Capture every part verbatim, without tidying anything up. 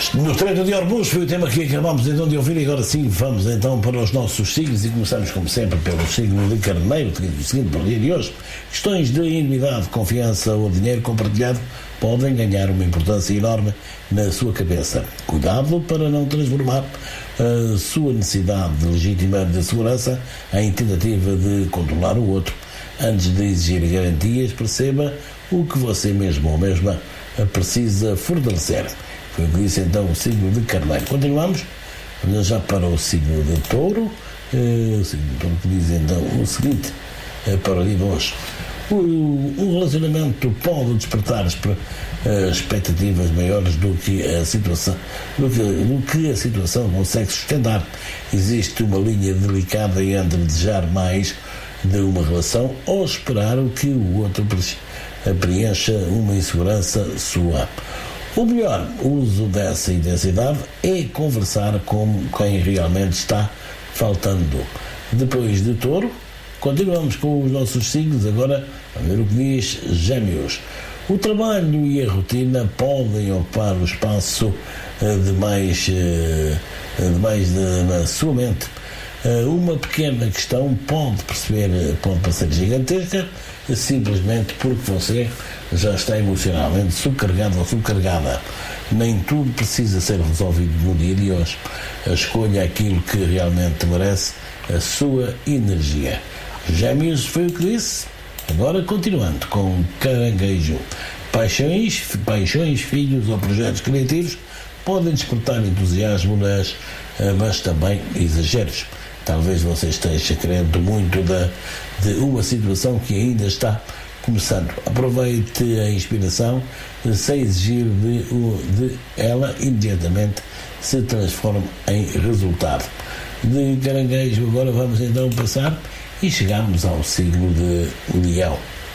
No treino de Orbus foi o tema que acabamos então de ouvir e agora sim vamos então para os nossos signos e começamos como sempre pelo signo de Carneiro, que diz o seguinte para o dia de hoje: questões de intimidade, confiança ou dinheiro compartilhado podem ganhar uma importância enorme na sua cabeça. Cuidado para não transformar a sua necessidade legítima de segurança em tentativa de controlar o outro. Antes de exigir garantias, perceba o que você mesmo ou mesma precisa fortalecer. Foi o que disse então o signo de Carneiro. Continuamos já para o signo de Touro. O signo de Touro que diz então o seguinte para o dia de hoje: o relacionamento pode despertar expectativas maiores do que a situação do que, do que a situação consegue sustentar. Existe uma linha delicada entre desejar mais de uma relação ou esperar que o outro preencha uma insegurança sua. O melhor uso dessa intensidade é conversar com quem realmente está faltando. Depois de Touro, continuamos com os nossos signos, agora a ver o que diz Gêmeos. O trabalho e a rotina podem ocupar o espaço de mais, de mais na sua mente. Uma pequena questão pode perceber, pode parecer gigantesca, simplesmente porque você já está emocionalmente subcarregado ou subcarregada. Nem tudo precisa ser resolvido no dia de hoje. Escolha aquilo que realmente merece a sua energia. Gêmeos foi o que disse. Agora continuando com Caranguejo. Paixões, paixões, filhos ou projetos criativos podem despertar entusiasmo, nas, mas também exageros. Talvez você esteja querendo muito de, de uma situação que ainda está começando. Aproveite a inspiração sem exigir de, de ela imediatamente se transforme em resultado. De Caranguejo agora vamos então passar e chegamos ao signo de Leão.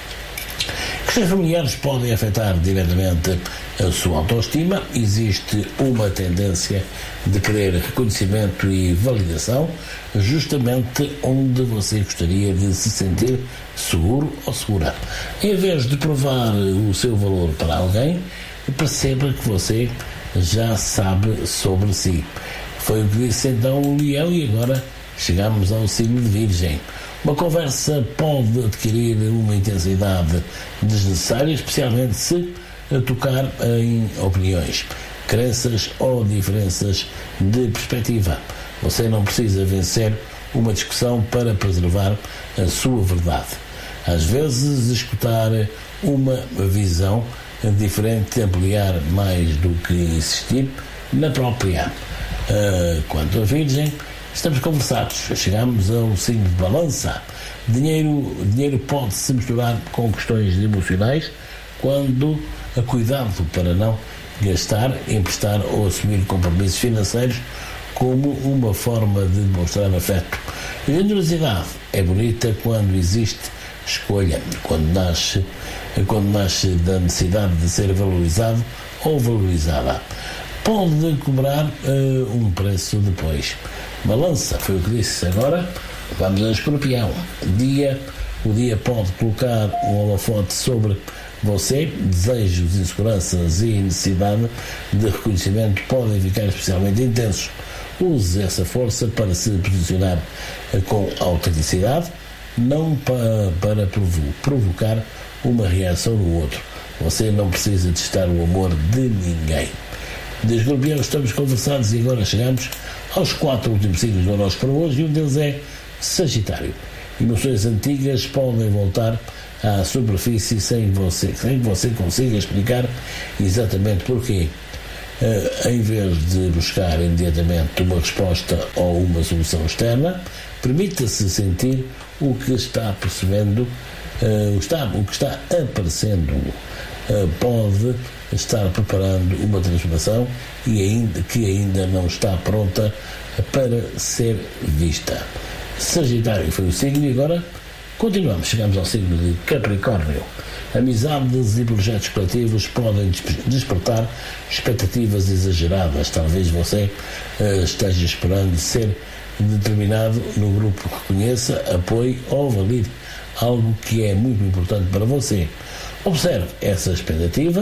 Questões familiares podem afetar diretamente a sua autoestima. Existe uma tendência de querer reconhecimento e validação justamente onde você gostaria de se sentir seguro ou segura. Em vez de provar o seu valor para alguém, perceba que você já sabe sobre si. Foi o que disse então o Leão e agora chegamos ao signo de Virgem. Uma conversa pode adquirir uma intensidade desnecessária, especialmente se tocar em opiniões, crenças ou diferenças de perspectiva. Você não precisa vencer uma discussão para preservar a sua verdade. Às vezes, escutar uma visão diferente ampliar mais do que insistir na própria. Quanto a Virgem, estamos conversados. Chegamos ao signo de Balança. Dinheiro, dinheiro pode se misturar com questões emocionais quando a cuidado para não gastar, emprestar ou assumir compromissos financeiros como uma forma de demonstrar afeto. A generosidade é bonita quando existe escolha, quando nasce, quando nasce da necessidade de ser valorizado ou valorizada. Pode cobrar uh, um preço depois. Balança, foi o que disse. Agora vamos a Escorpião. Dia, o dia pode colocar um holofote sobre você. Desejos, inseguranças e necessidade de reconhecimento podem ficar especialmente intensos. Use essa força para se posicionar com autenticidade, não para, para provo- provocar uma reação no outro. Você não precisa testar o amor de ninguém. De Escorpião estamos conversados e agora chegamos aos quatro últimos signos do horóscopo para hoje e um deles é Sagitário. Emoções antigas podem voltar à superfície sem você, sem que você consiga explicar exatamente porquê. Uh, em vez de buscar imediatamente uma resposta ou uma solução externa, permita-se sentir o que está percebendo, uh, está, o que está aparecendo. Uh, pode estar preparando uma transformação e ainda, que ainda não está pronta para ser vista. Sagitário foi o signo e agora continuamos, chegamos ao signo de Capricórnio. Amizades e projetos coletivos podem despertar expectativas exageradas. Talvez você uh, esteja esperando ser determinado no grupo que conheça, apoie ou valide algo que é muito importante para você. Observe essa expectativa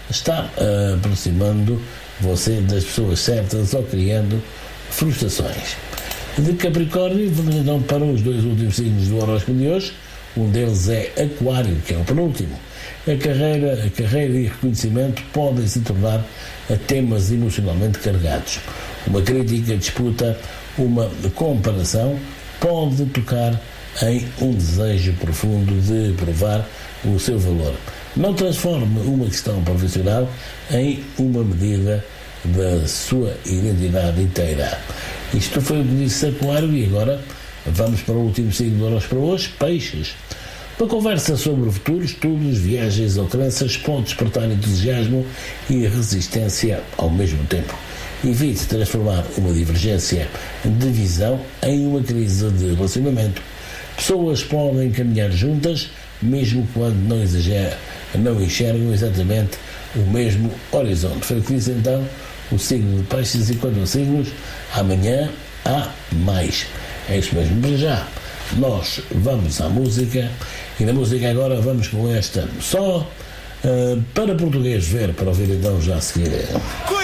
está uh, aproximando você das pessoas certas ou criando frustrações. De Capricórnio, vamos então para os dois últimos signos do horóscopo de hoje. Um deles é Aquário, que é o penúltimo. A carreira, a carreira e reconhecimento podem se tornar a temas emocionalmente carregados. Uma crítica, disputa, uma comparação pode tocar em um desejo profundo de provar o seu valor. Não transforme uma questão profissional em uma medida da sua identidade inteira. Isto foi o que disse Aquário e agora vamos para o último signo do horóscopo para hoje, Peixes. Uma conversa sobre o futuro, estudos, viagens ou crenças pode despertar entusiasmo e resistência ao mesmo tempo. Evite transformar uma divergência de visão em uma crise de relacionamento. Pessoas podem caminhar juntas, mesmo quando não, exager, não enxergam exatamente o mesmo horizonte. Foi o que disse então o signo de Peixes, e quanto aos signos, amanhã há mais. É isso mesmo, para já. Nós vamos à música, e na música agora vamos com esta só uh, para português ver, para ouvir então já a seguir.